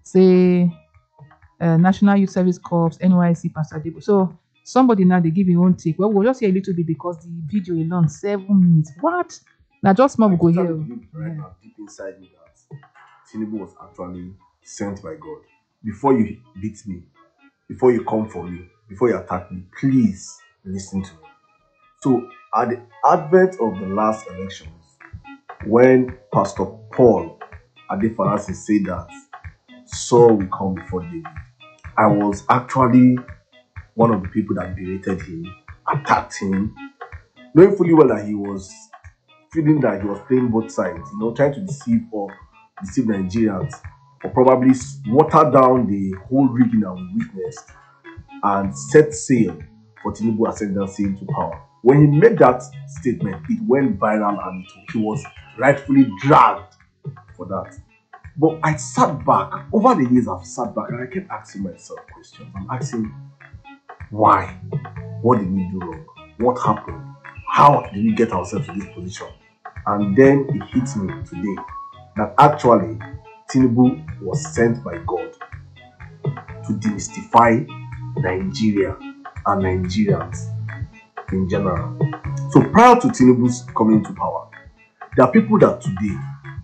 say National Youth Service Corps, NYC, Pastor Adebo. So somebody now they give your own take. Well, we'll just hear a little bit because the video alone 7 minutes. What? Now just more we go here. Right now, deep inside me that Tinubu was actually sent by God. Before you beat me, before you come for me, before you attack me, please listen to me. So at the advent of the last elections, when Pastor Paul Adefarasi said that Saul will come before David, I was actually one of the people that berated him, attacked him, knowing fully well that he was feeling that he was playing both sides, trying to deceive Nigerians, or probably water down the whole rigging that we witnessed and set sail for Tinubu ascendancy into power. When he made that statement, it went viral and he was rightfully dragged for that. But I sat back, over the years I've sat back and I kept asking myself questions. I'm asking, why? What did we do wrong? What happened? How did we get ourselves to this position? And then it hits me today that actually Tinubu was sent by God to demystify Nigeria and Nigerians in general. So prior to Tinubu's coming to power, there are people that today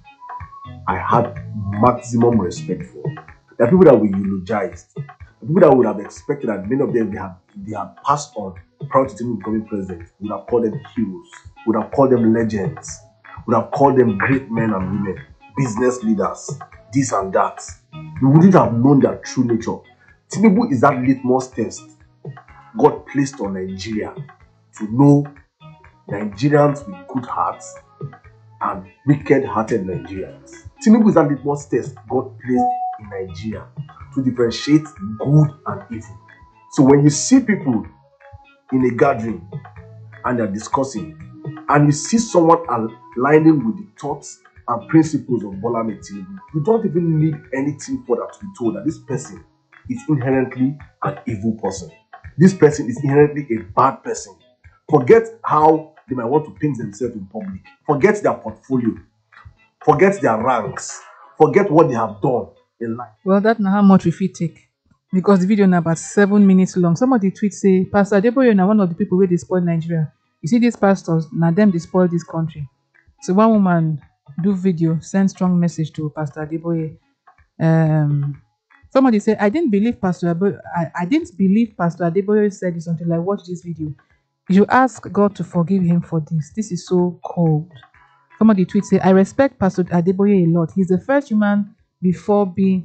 I had maximum respect for. There are people that we eulogized. People that would have expected that many of them they had passed on prior to Tinubu becoming president. Would have called them heroes, would have called them legends, would have called them great men and women, business leaders, this and that. We wouldn't have known their true nature. Tinubu is that litmus test God placed on Nigeria to know Nigerians with good hearts and wicked-hearted Nigerians. Tinubu is that litmus test God placed in Nigeria to differentiate good and evil. So when you see people in a gathering and they're discussing, and you see someone aligning with the thoughts and principles of Bola Ahmed Tinubu, you don't even need anything further to be told that this person is inherently an evil person. This person is inherently a bad person. Forget how they might want to paint themselves in public. Forget their portfolio. Forget their ranks. Forget what they have done in life. Well, that's not how much we fit take. Because the video now about 7 minutes long. Somebody tweet say, Pastor Adeboye now one of the people where they spoil Nigeria. You see these pastors, now them they spoil this country. So one woman do video, send strong message to Pastor Adeboye. Somebody said, I didn't believe Pastor Adeboye said this until I watched this video. You ask God to forgive him for this. This is so cold. Somebody tweet say, I respect Pastor Adeboye a lot. He's the first human before being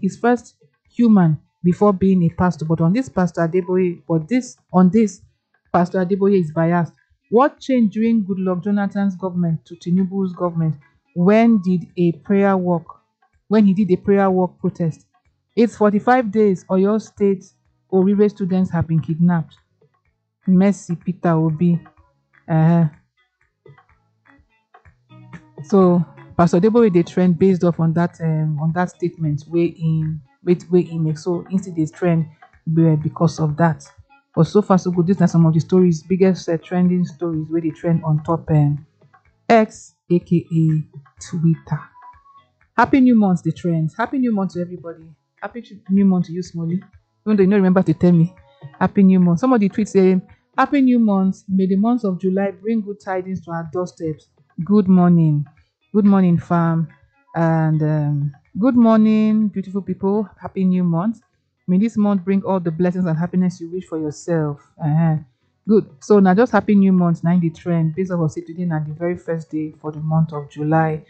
a pastor. But on this Pastor Adeboye, Pastor Adeboye is biased. What changed during Goodluck Jonathan's government to Tinubu's government when he did a prayer walk protest? It's 45 days Oyo State Orire students have been kidnapped. Mercy Peter Obi. So Pastor Adeboye they trend based off on that statement where he makes. So instead they trend because of that. But so far so good. These are some of the stories, biggest trending stories where they trend on top X, aka Twitter. Happy New Month, the trends. Happy New Month to everybody. Happy New Month to you, Smolly. Even though you don't remember to tell me. Happy New Month. Somebody tweets saying, Happy New Month. May the month of July bring good tidings to our doorsteps. Good morning. Good morning, fam. And good morning, beautiful people. Happy New Month. May this month bring all the blessings and happiness you wish for yourself. Good. So now just Happy New Month, 90 trend. Based off of today and the very first day for the month of July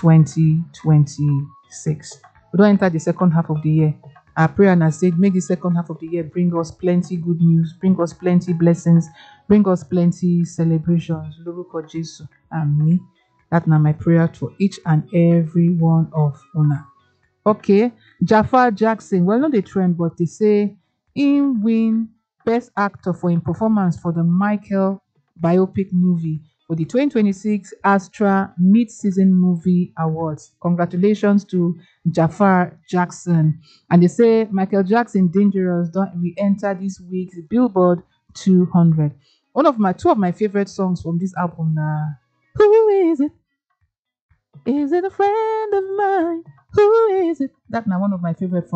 2026. We don't enter the second half of the year. Our prayer and I said, make the second half of the year bring us plenty good news, bring us plenty blessings, bring us plenty celebrations. Lórúkọ Jésù, Àmín. That's now my prayer to each and every one of una. Okay, Jafar Jackson. Well, not the trend, but they say he win Best Actor for his performance for the Michael biopic movie for the 2026 Astra Mid-Season Movie Awards. Congratulations to Jafar Jackson. And they say Michael Jackson Dangerous don't re-enter this week's Billboard 200. Two of my favorite songs from this album now. Who is it? Is it a friend of mine? Who is it? That's now one of my favorite songs.